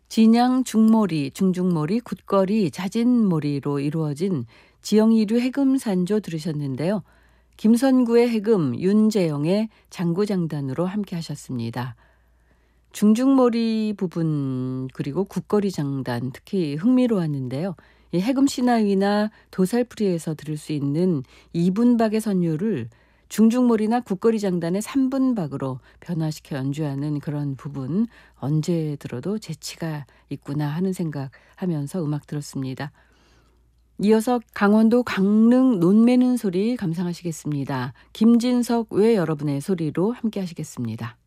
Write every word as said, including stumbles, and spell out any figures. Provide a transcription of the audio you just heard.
진양 중모리, 중중모리, 굿거리, 자진모리로 이루어진 지영이류 해금산조 들으셨는데요. 김선구의 해금, 윤재영의 장구장단으로 함께 하셨습니다. 중중모리 부분 그리고 굿거리 장단 특히 흥미로웠는데요. 이 해금 신화위나 도살풀이에서 들을 수 있는 이 분박의 선율을 중중몰이나 굿거리 장단의 삼 분박으로 변화시켜 연주하는 그런 부분 언제 들어도 재치가 있구나 하는 생각하면서 음악 들었습니다. 이어서 강원도 강릉 논매는 소리 감상하시겠습니다. 김진석 외 여러분의 소리로 함께 하시겠습니다.